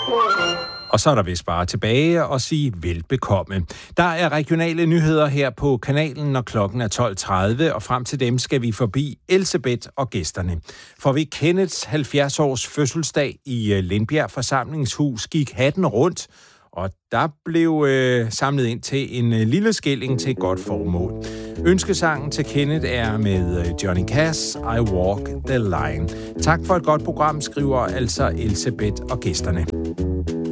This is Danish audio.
Og så er der vist bare tilbage og sige velbekomme. Der er regionale nyheder her på kanalen, når klokken er 12.30, og frem til dem skal vi forbi Elsebeth og gæsterne. For ved Kenneths 70-års fødselsdag i Lindbjerg Forsamlingshus gik hatten rundt, og der blev samlet ind til en lille skilling til et godt formål. Ønskesangen til Kenneth er med Johnny Cash, I Walk the Line. Tak for et godt program, skriver altså Elsebeth og gæsterne.